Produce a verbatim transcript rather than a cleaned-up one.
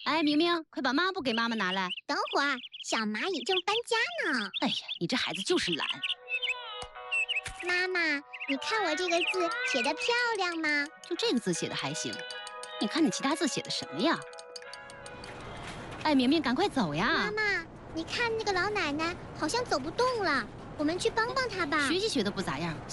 哎，明明，快把抹布给妈妈拿来。 等会儿，小蚂蚁正搬家呢。 哎呀，你这孩子就是懒。 妈妈，你看我这个字写得漂亮吗？ 就这个字写的还行，你看你其他字写的什么呀？哎，明明，赶快走呀！ 妈妈，你看那个老奶奶好像走不动了，我们去帮帮她吧。 学习学的不咋样。